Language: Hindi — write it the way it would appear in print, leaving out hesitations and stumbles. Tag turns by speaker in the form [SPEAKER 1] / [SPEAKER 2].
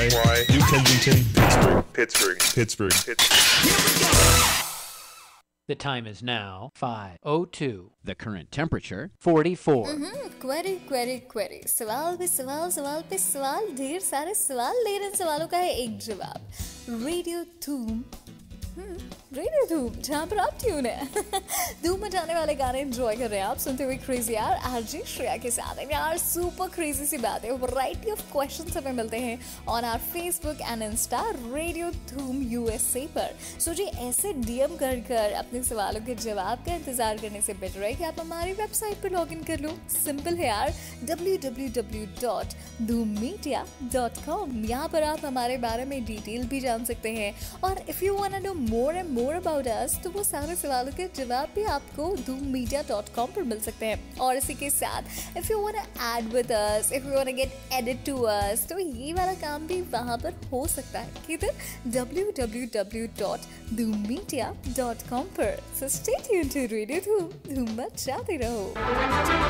[SPEAKER 1] New Kensington, Pittsburgh.
[SPEAKER 2] The time is now 5:02. The current temperature 44.
[SPEAKER 3] Query सवाल पे सवाल पे सवाल, ढेर सारे सवाल, लेकिन सवालों का है एक जवाब। रेडियो धूम, जहाँ पर आप ट्यून है। धूम मचाने वाले गाने एंजॉय कर रहे हैं आप, सुनते हुए क्रेजी यार आरजे श्रेया के साथ। एंड यार सुपर क्रेजी सी बात है, वैरायटी ऑफ क्वेश्चंस हमें मिलते हैं on our Facebook and Insta radio धूम यूएसए पर। सो जी ऐसे डीएम कर अपने सवालों के जवाब का इंतजार करने से बेटर है कि आप हमारी वेबसाइट पर लॉग इन कर लो। सिंपल है यार, www.dhoommedia.com। यहाँ पर आप हमारे बारे में डिटेल भी जान सकते हैं, और if you want to know more and more about us, तो वो सारे सवालों के जवाब भी आपको dhoommedia.com पर मिल सकते हैं। और इसी के साथ if you want to add with us, if you want to get added to us, तो ये वाला काम भी वहां पर हो सकता है। किधर? www.dhoommedia.com पर। So stay tuned to radio धूम, धूम मचाते रहो।